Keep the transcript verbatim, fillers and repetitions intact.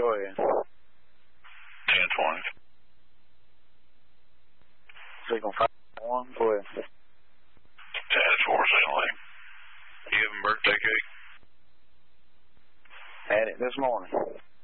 Go ahead. ten twenty. Signal five one. Go ahead. ten four, Signal eight. You having birthday cake? Had it this morning.